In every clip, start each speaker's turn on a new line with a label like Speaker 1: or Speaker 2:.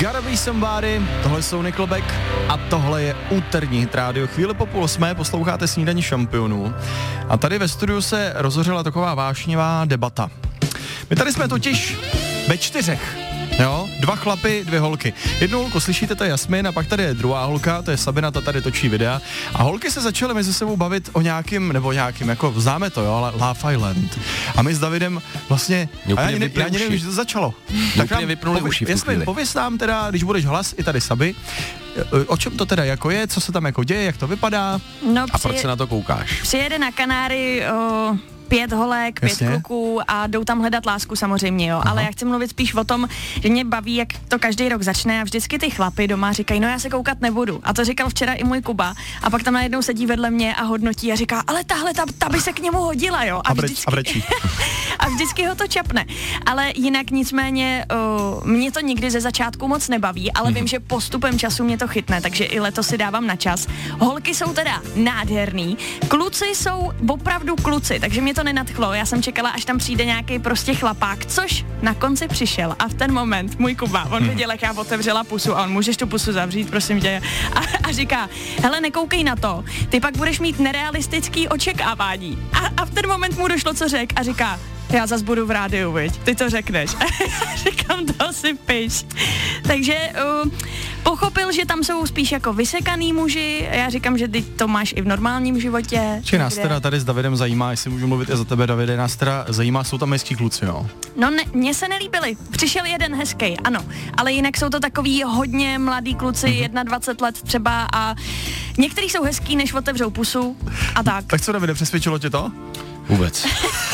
Speaker 1: Gotta Be Somebody, tohle jsou Nickelback a tohle je úterní Hit Radio. Chvíli po 7:30 posloucháte Snídani šampionů a tady ve studiu se rozhořela taková vášnivá debata. My tady jsme totiž ve 4. Jo, 2 chlapy, 2 holky. Jednu holku slyšíte, to je Jasmin, a pak tady je druhá holka, to je Sabina, ta tady točí videa. A holky se začaly mezi sebou bavit o nějakým, jako známe to, jo, ale Love Island. A my s Davidem vlastně, já nevím, že to začalo. Tak nám Jasmin, pověz nám teda, když budeš hlas, i tady Sabi, o čem to teda jako je, co se tam jako děje, jak to vypadá,
Speaker 2: no,
Speaker 1: a proč se na to koukáš?
Speaker 2: Přijede na Kanáry 5 holek, 5 kluků a jdou tam hledat lásku samozřejmě, jo. Aha. Ale já chci mluvit spíš o tom, že mě baví, jak to každý rok začne a vždycky ty chlapy doma říkají, no já se koukat nebudu. A to říkal včera i můj Kuba. A pak tam najednou sedí vedle mě a hodnotí a říká, ale tahle, ta by se k němu hodila, jo. A vždycky ho to čapne. Ale jinak nicméně mě to nikdy ze začátku moc nebaví, ale vím, že postupem času mě to chytne, takže i letos si dávám na čas. Holky jsou teda nádherný, kluci jsou opravdu kluci, takže mě to nenadchlo. Já jsem čekala, až tam přijde nějaký prostě chlapák, což na konci přišel a v ten moment můj Kuba, on viděl, jak já otevřela pusu a on, můžeš tu pusu zavřít, prosím tě. A říká, hele, nekoukej na to, ty pak budeš mít nerealistický očekávání. A v ten moment mu došlo, co řek a říká, já zas budu v rádiu, viď? Ty to řekneš. Říkám, to si piš. Takže pochopil, že tam jsou spíš jako vysekaný muži. Já říkám, že ty to máš i v normálním životě.
Speaker 1: Či nás teda tady s Davidem zajímá, jestli můžu mluvit i za tebe, Davide, nás teda zajímá, jsou tam hezký kluci, jo?
Speaker 2: No ne, mně se nelíbili. Přišel jeden hezký, ano. Ale jinak jsou to takový hodně mladý kluci, 21 let třeba a některý jsou hezký, než otevřou pusu a tak.
Speaker 1: Tak co, Davide, přesvědčilo tě to?
Speaker 3: Vůbec.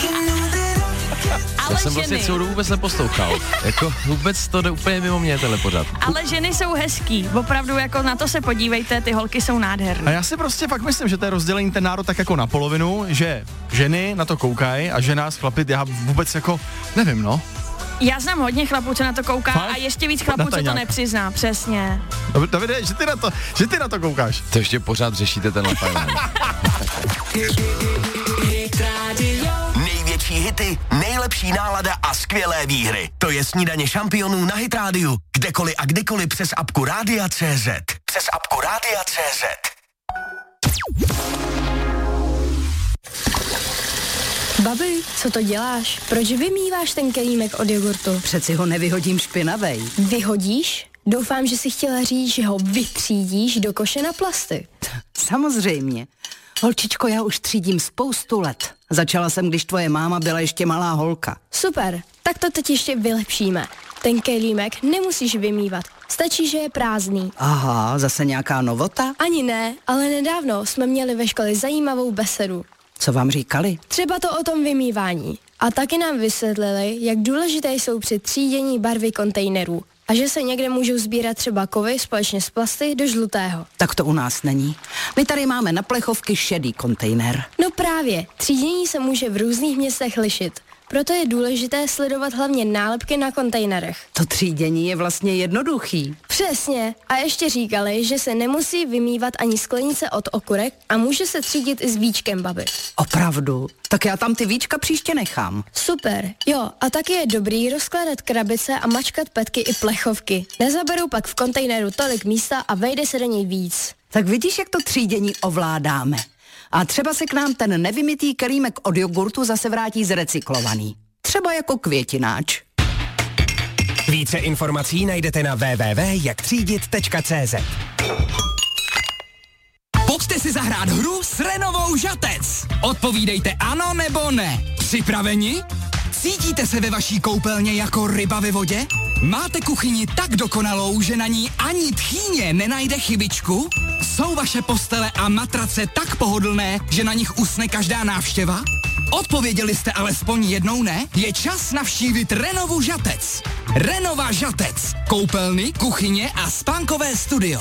Speaker 2: Ale
Speaker 3: já jsem
Speaker 2: ženy
Speaker 3: vlastně celou dobu vůbec neposlouchal. Jako vůbec to jde úplně mimo mě, tenhle pořad.
Speaker 2: Ale ženy jsou hezký. Opravdu jako na to se podívejte, ty holky jsou nádherné.
Speaker 1: A já si prostě fakt myslím, že to je rozdělení ten národ tak jako na polovinu, že ženy na to koukají a že nás chlapi, já vůbec jako nevím, no.
Speaker 2: Já znám hodně chlapů, co na to kouká a ještě víc chlapů, co to nepřizná, přesně.
Speaker 1: Davide, že ty na to koukáš.
Speaker 3: To ještě pořád řešíte tenhle fajn.
Speaker 4: Největší hity, nejlepší nálada a skvělé výhry. To je Snídaně šampionů na Hit Radio. Kdekoliv a kdykoliv přes apku Rádia.cz. Přes apku Rádia.cz.
Speaker 5: Babi, co to děláš? Proč vymýváš ten kelímek od jogurtu?
Speaker 6: Přeci ho nevyhodím špinavej.
Speaker 5: Vyhodíš? Doufám, že si chtěla říct, že ho vytřídíš do koše na plasty.
Speaker 6: Samozřejmě. Holčičko, já už třídím spoustu let. Začala jsem, když tvoje máma byla ještě malá holka.
Speaker 5: Super, tak to teď ještě vylepšíme. Ten kelímek nemusíš vymývat, stačí, že je prázdný.
Speaker 6: Aha, zase nějaká novota?
Speaker 5: Ani ne, ale nedávno jsme měli ve škole zajímavou besedu.
Speaker 6: Co vám říkali?
Speaker 5: Třeba to o tom vymývání. A taky nám vysvětlili, jak důležité jsou při třídění barvy kontejnerů. A že se někde můžou sbírat třeba kovy společně s plasty do žlutého.
Speaker 6: Tak to u nás není. My tady máme na plechovky šedý kontejner.
Speaker 5: No právě, třídění se může v různých městech lišit. Proto je důležité sledovat hlavně nálepky na kontejnerech.
Speaker 6: To třídění je vlastně jednoduchý.
Speaker 5: Přesně. A ještě říkali, že se nemusí vymývat ani sklenice od okurek a může se třídit i s víčkem, babi.
Speaker 6: Opravdu? Tak já tam ty víčka příště nechám.
Speaker 5: Super. Jo, a taky je dobrý rozkládat krabice a mačkat petky i plechovky. Nezaberou pak v kontejneru tolik místa a vejde se do něj víc.
Speaker 6: Tak vidíš, jak to třídění ovládáme. A třeba se k nám ten nevymytý kelímek od jogurtu zase vrátí zrecyklovaný. Třeba jako květináč.
Speaker 4: Více informací najdete na www.jaktřídit.cz.
Speaker 7: Pojďte si zahrát hru s Renovou Žatec. Odpovídejte ano nebo ne. Připraveni? Cítíte se ve vaší koupelně jako ryba ve vodě? Máte kuchyni tak dokonalou, že na ní ani tchýně nenajde chybičku? Jsou vaše postele a matrace tak pohodlné, že na nich usne každá návštěva? Odpověděli jste alespoň jednou ne? Je čas navštívit Renovu Žatec. Renova Žatec. Koupelny, kuchyně a spánkové studio.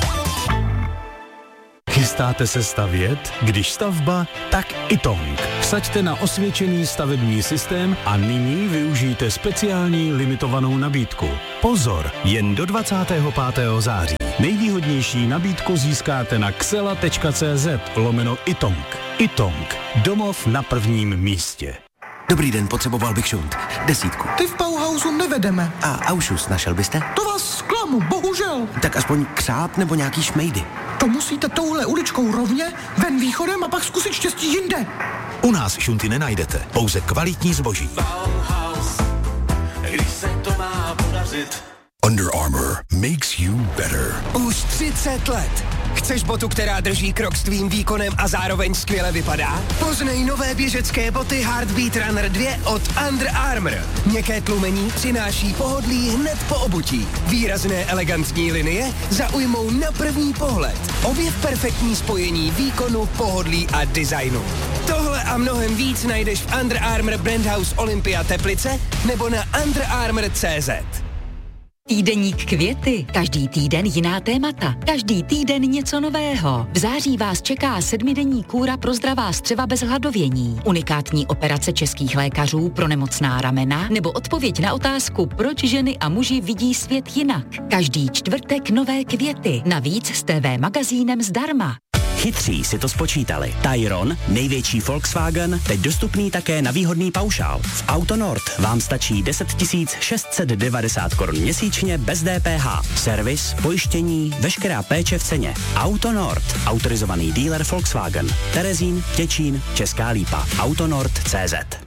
Speaker 8: Chystáte se stavět? Když stavba, tak Itong. Vsaďte na osvědčený stavební systém a nyní využijte speciální limitovanou nabídku. Pozor, jen do 25. září. Nejvýhodnější nabídku získáte na xela.cz/Itong. Itong. Domov na prvním místě.
Speaker 4: Dobrý den, potřeboval bych šunt. 10.
Speaker 9: Ty v Bauhausu nevedeme.
Speaker 4: A Aušus našel byste?
Speaker 9: To vás Zklamu, bohužel.
Speaker 4: Tak aspoň křáp nebo nějaký šmejdy.
Speaker 9: To musíte touhle uličkou rovně, ven východem a pak zkusit štěstí jinde.
Speaker 10: U nás šunty nenajdete, pouze kvalitní zboží.
Speaker 11: Když se to má podařit.
Speaker 10: Under Armour makes you better.
Speaker 12: Už 30 let. Chceš botu, která drží krok s tvým výkonem a zároveň skvěle vypadá? Poznej nové běžecké boty Heartbeat Runner 2 od Under Armour. Měkké tlumení přináší pohodlí hned po obutí. Výrazné elegantní linie zaujmou na první pohled. Objev perfektní spojení výkonu, pohodlí a designu. Tohle a mnohem víc najdeš v Under Armour Brand House Olympia Teplice nebo na underarmour.cz.
Speaker 13: Týdeník Květy. Každý týden jiná témata. Každý týden něco nového. V září vás čeká 7denní kúra pro zdravá střeva bez hladovění. Unikátní operace českých lékařů pro nemocná ramena nebo odpověď na otázku, proč ženy a muži vidí svět jinak. Každý čtvrtek nové Květy. Navíc s TV magazínem zdarma.
Speaker 14: Chytří si to spočítali. Tayron, největší Volkswagen, teď dostupný také na výhodný paušál. V Autonord vám stačí 10 690 korun měsíčně bez DPH. Servis, pojištění, veškerá péče v ceně. Autonord, autorizovaný dealer Volkswagen. Terezín, Těčín, Česká Lípa. Autonord.cz.